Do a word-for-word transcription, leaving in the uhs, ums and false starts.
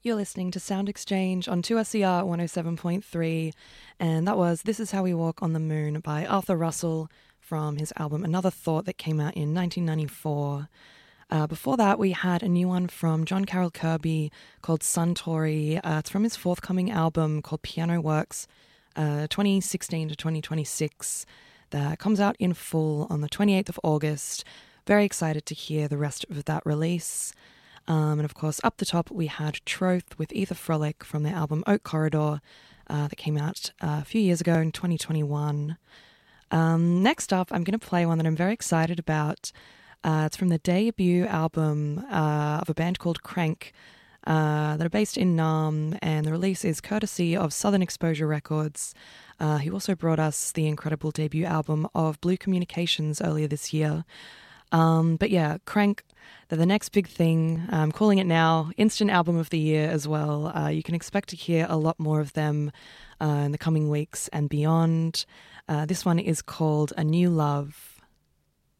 You're listening to Sound Exchange on two S E R one oh seven point three, and that was This Is How We Walk on the Moon by Arthur Russell from his album Another Thought that came out in nineteen ninety-four. Uh, before that, we had a new one from John Carroll Kirby called Suntory. Uh, it's from his forthcoming album called Piano Works, uh, twenty sixteen to twenty twenty-six, that comes out in full on the twenty-eighth of August. Very excited to hear the rest of that release. Um, and of course, up the top, we had Troth with Ether Frolic from their album Oak Corridor uh, that came out uh, a few years ago in twenty twenty-one. Um, next up, I'm going to play one that I'm very excited about. Uh, it's from the debut album uh, of a band called Crank uh, that are based in Nam, and the release is courtesy of Southern Exposure Records, uh, who also brought us the incredible debut album of Blue Communications earlier this year. Um, but yeah, Crank, they're the next big thing. I'm calling it now, Instant Album of the Year as well. Uh, you can expect to hear a lot more of them uh, in the coming weeks and beyond. Uh, this one is called A New Love.